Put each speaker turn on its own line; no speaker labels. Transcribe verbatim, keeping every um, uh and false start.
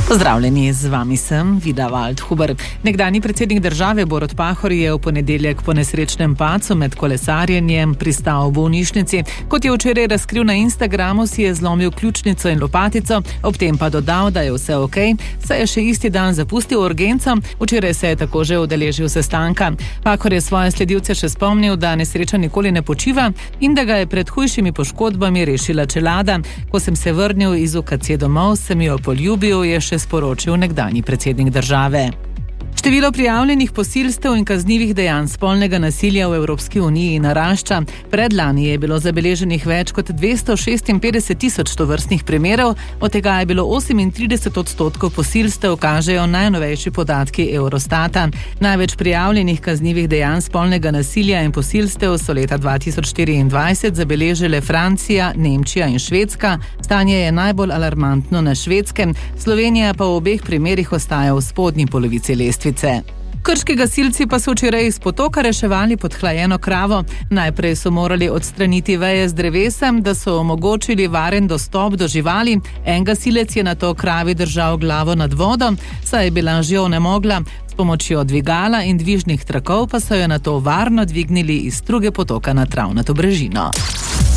Pozdravljeni, z vami sem Vida Waldhuber. Nekdanji predsednik države Borut Pahor je v ponedeljek po nesrečnem padcu med kolesarjenjem pristal v bolnišnici. Kot je včeraj razkril na Instagramu, si je zlomil ključnico in lopatico, ob tem pa dodal, da je vse ok, saj je še isti dan zapustil urgenco, včeraj se je tako že udeležil sestanka. Pahor je svoje sledilce še spomnil, da nesreča nikoli ne počiva in da ga je pred hujšimi poškodbami rešila čelada. Ko sem se vrnil iz U K C domov, sem jo poljubil, je še sporočil nekdanji predsednik države. Število prijavljenih posilstev in kaznivih dejanj spolnega nasilja v Evropski uniji narašča. Predlani je bilo zabeleženih več kot dvesto šestinpetdeset tisoč tovrstnih primerov, od tega je bilo osemintrideset odstotkov posilstev, kažejo najnovejši podatki Eurostata. Največ prijavljenih kaznivih dejanj spolnega nasilja in posilstev so leta dva tisoč štiriindvajset zabeležile Francija, Nemčija in Švedska. Stanje je najbolj alarmantno na Švedskem, Slovenija pa v obeh primerih ostaja v spodnji polovici lestvice. Krški gasilci pa so včeraj iz potoka reševali podhlajeno kravo. Najprej so morali odstraniti veje z drevesem, da so omogočili varen dostop do živali. En gasilec je nato kravi držal glavo nad vodo, saj je bila že onemogla. S pomočjo dvigala in dvižnih trakov pa so jo nato varno dvignili iz struge potoka na travnato brežino.